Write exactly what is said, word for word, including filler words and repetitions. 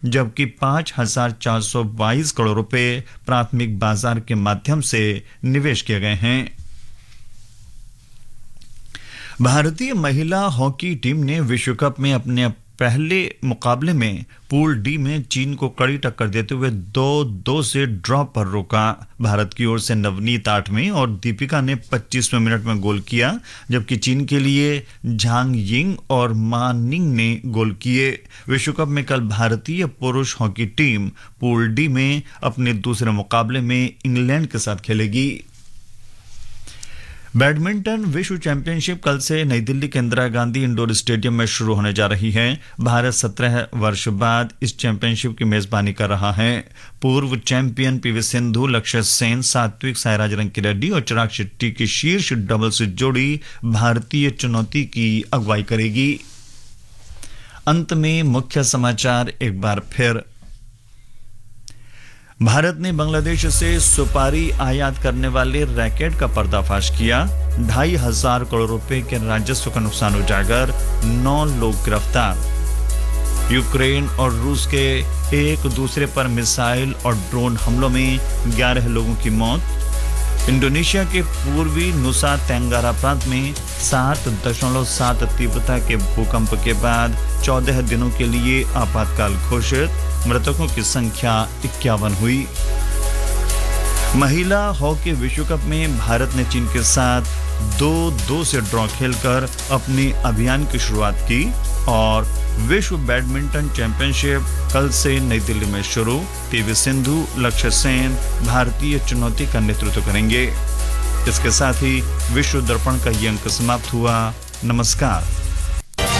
जबकि पाँच हजार चार सौ बाईस करोड़ रुपए प्राथमिक बाजार के माध्यम से निवेश किए गए हैं। भारतीय महिला हॉकी टीम ने विश्व कप में अपने पहले मुकाबले में पूल डी में चीन को कड़ी टक्कर देते हुए दो दो से ड्रॉ पर रोका। भारत की ओर से नवनीत आठवें और दीपिका ने पच्चीसवें मिनट में गोल किया, जबकि चीन के लिए झांग यिंग और मा निंग ने गोल किए। विश्व कप में कल भारतीय पुरुष हॉकी टीम पूल डी में अपने दूसरे मुकाबले में इंग्लैंड के साथ खेलेगी। बैडमिंटन विश्व चैंपियनशिप कल से नई दिल्ली के इंदिरा गांधी इंडोर स्टेडियम में शुरू होने जा रही है। भारत सत्रह वर्ष बाद इस चैंपियनशिप की मेजबानी कर रहा है। पूर्व चैंपियन पीवी सिंधु, लक्ष्य सेन, सात्विक साईराज रंकीरेड्डी और चिराग शेट्टी की शीर्ष डबल्स जोड़ी भारतीय चुनौती की अगुवाई करेगी। अंत में मुख्य समाचार एक बार फिर। भारत ने बांग्लादेश से सुपारी आयात करने वाले रैकेट का पर्दाफाश किया। ढाई हजार करोड़ रुपए के राजस्व का नुकसान उजागर, नौ लोग गिरफ्तार। यूक्रेन और रूस के एक दूसरे पर मिसाइल और ड्रोन हमलों में ग्यारह लोगों की मौत। इंडोनेशिया के पूर्वी नुसा तेंगारा प्रांत में सात दशमलव सात तीव्रता के भूकंप के बाद चौदह दिनों के लिए आपातकाल घोषित। मृतकों की संख्या इक्यावन हुई। महिला हॉकी विश्व कप में भारत ने चीन के साथ दो दो से ड्रॉ खेलकर अपने अभियान की शुरुआत की। और विश्व बैडमिंटन चैंपियनशिप कल से नई दिल्ली में शुरू। पीवी सिंधु, लक्ष्य सेन भारतीय चुनौती का नेतृत्व करेंगे। इसके साथ ही विश्व दर्पण का ये अंक समाप्त हुआ। नमस्कार।